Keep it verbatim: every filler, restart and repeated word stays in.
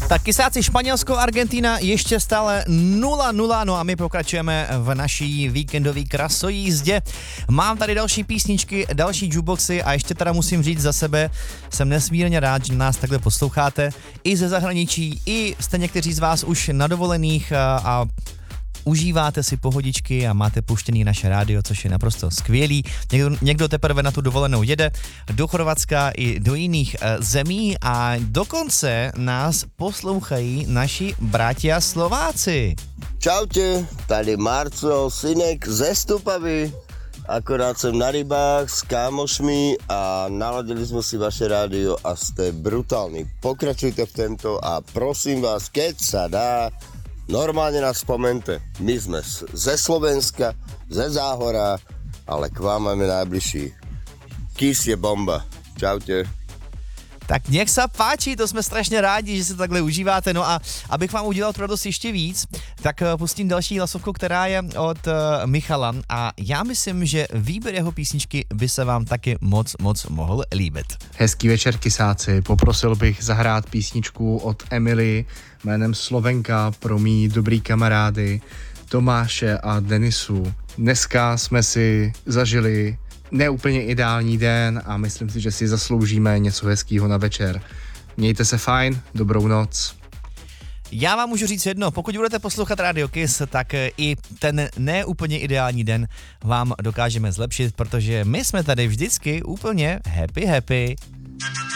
Tak kysáci Španělsko, Argentina ještě stále nula nula, no a my pokračujeme v naší víkendové krasojízdě. Mám tady další písničky, další jukeboxy a ještě teda musím říct za sebe, jsem nesmírně rád, že nás takhle posloucháte i ze zahraničí, i jste někteří z vás už na dovolených a, a užíváte si pohodičky a máte puštěný naše rádio, což je naprosto skvělý. Někdo, někdo teprve na tu dovolenou jede do Chorvatska i do jiných e, zemí a dokonce nás poslouchají naši bratia Slováci. Čaute, tady Marco, synek ze Stupavy. Akorát jsem na rybách s kámošmi a naladili jsme si vaše rádio a ste brutálni. Pokračujte v tomto a prosím vás, keď sa dá, normálne nás spomente. My sme ze Slovenska, ze Záhora, ale k vám máme najbližší. Kiss je bomba. Čaute. Tak nech se páči, to jsme strašně rádi, že se takhle užíváte. No a abych vám udělal radost ještě víc, tak pustím další hlasovku, která je od uh, Michala a já myslím, že výběr jeho písničky by se vám taky moc, moc mohl líbit. Hezký večer, kysáci. Poprosil bych zahrát písničku od Emily jménem Slovenka pro mý dobrý kamarády Tomáše a Denisu. Dneska jsme si zažili neúplně ideální den a myslím si, že si zasloužíme něco hezkýho na večer. Mějte se fajn, dobrou noc. Já vám můžu říct jedno, pokud budete poslouchat Radio Kiss, tak i ten neúplně ideální den vám dokážeme zlepšit, protože my jsme tady vždycky úplně happy happy.